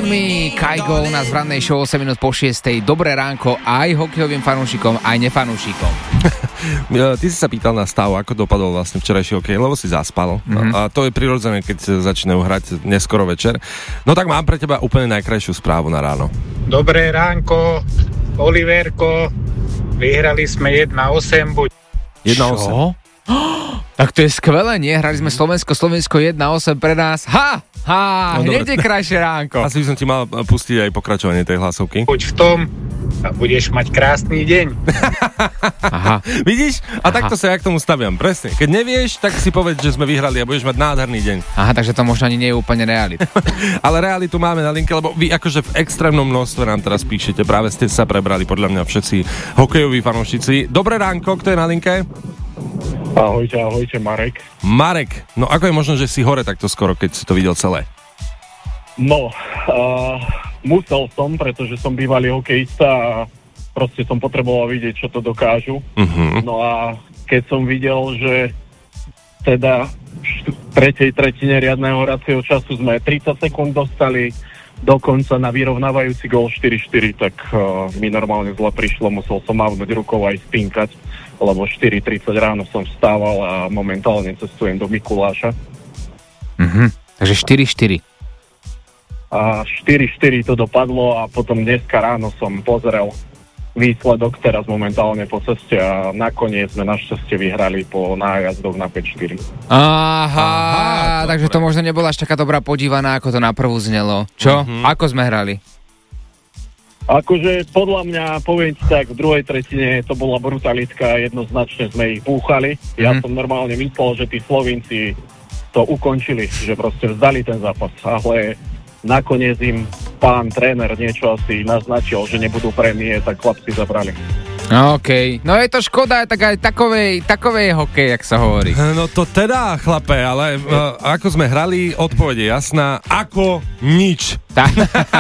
On Me, Kygo u nás v rannej show 8 minút po 6. Dobré ránko aj hokejovým fanúšikom, aj nefanúšikom. Ty si sa pýtal na stav, ako dopadol vlastne včerajší hokej, lebo si zaspal. A to je prirodzené, keď začínajú hrať neskoro večer. No tak mám pre teba úplne najkrajšiu správu na ráno. Dobré ránko, Oliverko. Vyhrali sme 1-8. 1-8. Tak to je skvelé, nie? Hrali sme Slovensko 1-8 pre nás. No, hneď je krajšie ránko. Asi by som ti mal pustiť aj pokračovanie tej hlasovky. Buď v tom a budeš mať krásny deň. Aha. Vidíš? A takto sa ja k tomu staviam, presne. Keď nevieš, tak si povedz, že sme vyhrali a budeš mať nádherný deň. Aha, takže to možno ani nie je úplne realita. Ale realitu máme na linke, lebo vy akože v extrémnom množstve nám teraz píšete. Práve ste sa prebrali, podľa mňa všetci hokejoví fanúšici. Dobré ránko, kto je na linke? Ahojte, Marek. Marek, no ako je možno, že si hore takto skoro, keď si to videl celé? No, musel som, pretože som bývalý hokejista a proste som potreboval vidieť, čo to dokážu. No a keď som videl, že teda v tretej tretine riadneho hracieho času sme 30 sekúnd dostali dokonca na vyrovnávajúci gól 4-4, tak mi normálne zle prišlo, musel som mávnuť rukou aj spinkať, lebo 4:30 ráno som vstával a momentálne cestujem do Mikuláša. Takže 4-4. A 4:4 to dopadlo a potom dneska ráno som pozrel výsledok teraz momentálne po ceste a nakoniec sme našťastie vyhrali po nájazdoch na 5-4. Aha, takže to možno nebola až taká dobrá podívaná, ako to naprvu znelo. Čo? Ako sme hrali? Akože podľa mňa, poviem ti tak, v druhej tretine to bola brutalitka, jednoznačne sme ich búchali. Ja som normálne myslel, že tí Slovinci to ukončili, že proste vzdali ten zápas, ale nakoniec im pán tréner niečo asi naznačil, že nebudú prémie, tak chlapci zabrali. OK, no je to škoda, tak aj takovej hokej, jak sa hovorí. No to teda, chlape, ale ako sme hrali, odpoveď je jasná, ako nič.